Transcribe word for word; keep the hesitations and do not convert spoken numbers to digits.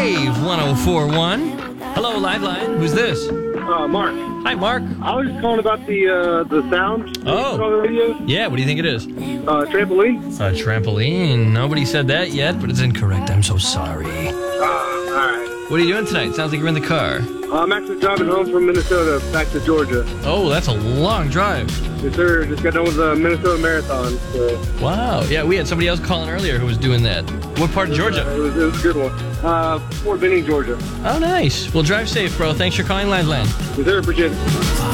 Wave one oh four point one. Hello, Live Line. Who's this? Uh, Mark. Hi, Mark. I was just calling about the uh, the sound. Oh. On the radio. Yeah, what do you think it is? Uh, trampoline. A trampoline. Nobody said that yet, but it's incorrect. I'm so sorry. Uh, all right. What are you doing tonight? Sounds like you're in the car. Uh, I'm actually driving home from Minnesota back to Georgia. Oh, that's a long drive. Yes, sir. Just got done with the Minnesota Marathon. So. Wow. Yeah, we had somebody else calling earlier who was doing that. What part of Georgia? Uh, it, was, it was a good one. Uh, Fort Benning, Georgia. Oh, nice. Well, drive safe, bro. Thanks for calling Live Line. Yes, sir. Appreciate it.